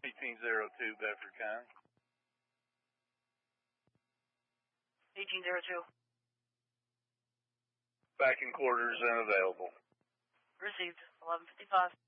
1802 Bedford County. 1802. Back in quarters and available. Received. 1155.